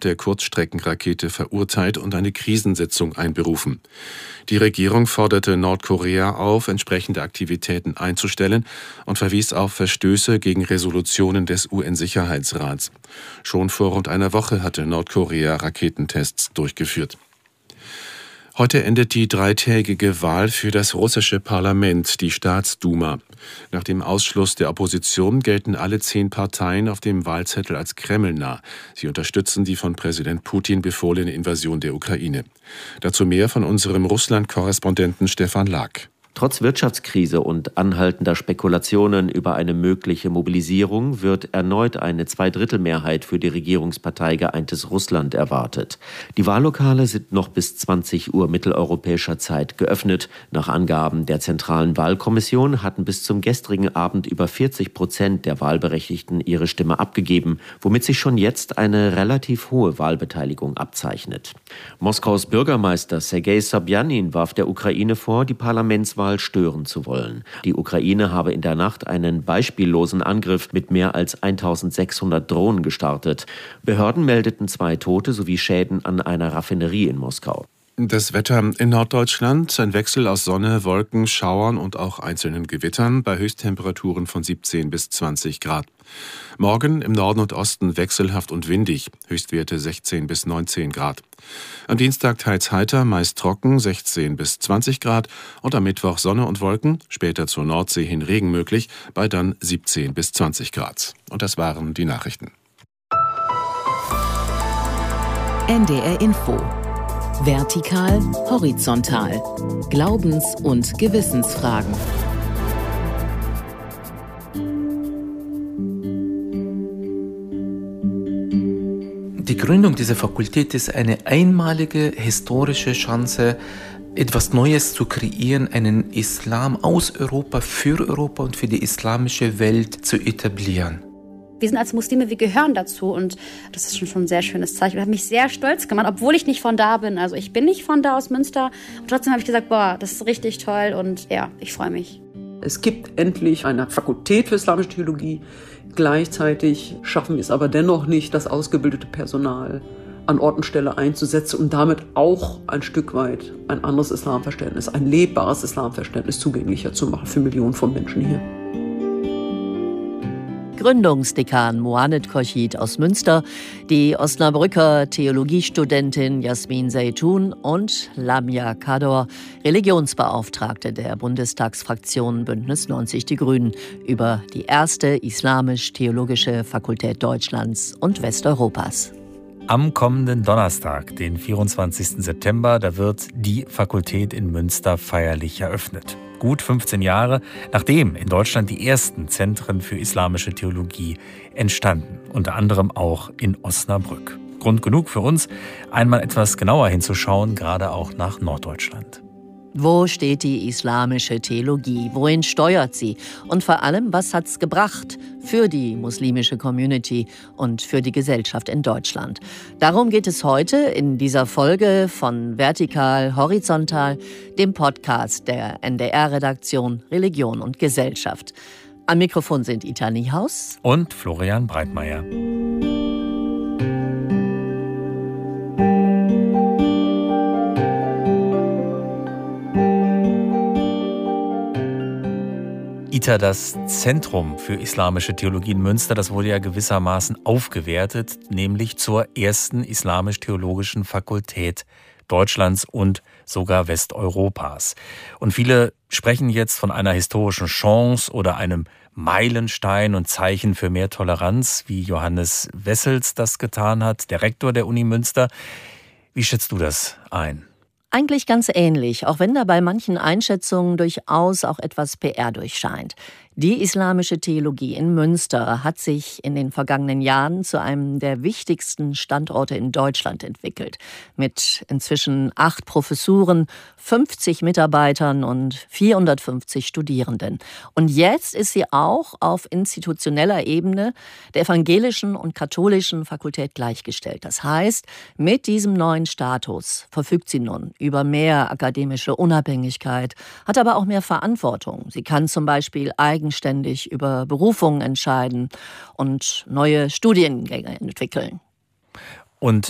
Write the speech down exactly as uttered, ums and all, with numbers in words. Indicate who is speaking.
Speaker 1: Start der Kurzstreckenrakete verurteilt und eine Krisensitzung einberufen. Die Regierung forderte Nordkorea auf, entsprechende Aktivitäten einzustellen und verwies auf Verstöße gegen Resolutionen des U N-Sicherheitsrats. Schon vor rund einer Woche hatte Nordkorea Raketentests durchgeführt. Heute endet die dreitägige Wahl für das russische Parlament, die Staatsduma. Nach dem Ausschluss der Opposition gelten alle zehn Parteien auf dem Wahlzettel als kremlnah. Sie unterstützen die von Präsident Putin befohlene Invasion der Ukraine. Dazu mehr von unserem Russland-Korrespondenten Stefan Lag.
Speaker 2: Trotz Wirtschaftskrise und anhaltender Spekulationen über eine mögliche Mobilisierung wird erneut eine Zweidrittelmehrheit für die Regierungspartei Geeintes Russland erwartet. Die Wahllokale sind noch bis zwanzig Uhr mitteleuropäischer Zeit geöffnet. Nach Angaben der Zentralen Wahlkommission hatten bis zum gestrigen Abend über vierzig Prozent der Wahlberechtigten ihre Stimme abgegeben, womit sich schon jetzt eine relativ hohe Wahlbeteiligung abzeichnet. Moskaus Bürgermeister Sergei Sobjanin warf der Ukraine vor, die Parlamentswahl stören zu wollen. Die Ukraine habe in der Nacht einen beispiellosen Angriff mit mehr als eintausendsechshundert Drohnen gestartet. Behörden meldeten zwei Tote sowie Schäden an einer Raffinerie in Moskau.
Speaker 1: Das Wetter in Norddeutschland, ein Wechsel aus Sonne, Wolken, Schauern und auch einzelnen Gewittern bei Höchsttemperaturen von siebzehn bis zwanzig Grad. Morgen im Norden und Osten wechselhaft und windig, Höchstwerte sechzehn bis neunzehn Grad. Am Dienstag teils heiter, meist trocken, sechzehn bis zwanzig Grad und am Mittwoch Sonne und Wolken, später zur Nordsee hin Regen möglich, bei dann siebzehn bis zwanzig Grad. Und das waren die Nachrichten.
Speaker 3: N D R Info. Vertikal, horizontal. Glaubens- und Gewissensfragen.
Speaker 4: Die Gründung dieser Fakultät ist eine einmalige historische Chance, etwas Neues zu kreieren, einen Islam aus Europa, für Europa und für die islamische Welt zu etablieren.
Speaker 5: Wir sind als Muslime, wir gehören dazu und das ist schon, schon ein sehr schönes Zeichen. Das hat mich sehr stolz gemacht, obwohl ich nicht von da bin. Also ich bin nicht von da aus Münster und trotzdem habe ich gesagt, boah, das ist richtig toll und ja, ich freue mich.
Speaker 6: Es gibt endlich eine Fakultät für islamische Theologie. Gleichzeitig schaffen wir es aber dennoch nicht, das ausgebildete Personal an Ort und Stelle einzusetzen und damit auch ein Stück weit ein anderes Islamverständnis, ein lebbares Islamverständnis zugänglicher zu machen für Millionen von Menschen hier.
Speaker 7: Gründungsdekan Mohamed Khorshid aus Münster, die Osnabrücker Theologiestudentin Jasmin Zeytun und Lamia Kador, Religionsbeauftragte der Bundestagsfraktion Bündnis neunzig Die Grünen, über die erste islamisch-theologische Fakultät Deutschlands und Westeuropas.
Speaker 8: Am kommenden Donnerstag, den vierundzwanzigsten September, da wird die Fakultät in Münster feierlich eröffnet. Gut fünfzehn Jahre, nachdem in Deutschland die ersten Zentren für islamische Theologie entstanden, unter anderem auch in Osnabrück. Grund genug für uns, einmal etwas genauer hinzuschauen, gerade auch nach Norddeutschland.
Speaker 7: Wo steht die islamische Theologie? Wohin steuert sie? Und vor allem, was hat's gebracht für die muslimische Community und für die Gesellschaft in Deutschland? Darum geht es heute in dieser Folge von Vertikal, Horizontal, dem Podcast der N D R-Redaktion Religion und Gesellschaft. Am Mikrofon sind Ita Niehaus
Speaker 8: und Florian Breitmeier. Ita, das Zentrum für islamische Theologie in Münster, das wurde ja gewissermaßen aufgewertet, nämlich zur ersten islamisch-theologischen Fakultät Deutschlands und sogar Westeuropas. Und viele sprechen jetzt von einer historischen Chance oder einem Meilenstein und Zeichen für mehr Toleranz, wie Johannes Wessels das getan hat, der Rektor der Uni Münster. Wie schätzt du das ein?
Speaker 7: Eigentlich ganz ähnlich, auch wenn da bei manchen Einschätzungen durchaus auch etwas P R durchscheint. Die islamische Theologie in Münster hat sich in den vergangenen Jahren zu einem der wichtigsten Standorte in Deutschland entwickelt. Mit inzwischen acht Professuren, fünfzig Mitarbeitern und vierhundertfünfzig Studierenden. Und jetzt ist sie auch auf institutioneller Ebene der evangelischen und katholischen Fakultät gleichgestellt. Das heißt, mit diesem neuen Status verfügt sie nun über mehr akademische Unabhängigkeit, hat aber auch mehr Verantwortung. Sie kann zum Beispiel eigenständig über Berufungen entscheiden und neue Studiengänge entwickeln.
Speaker 8: Und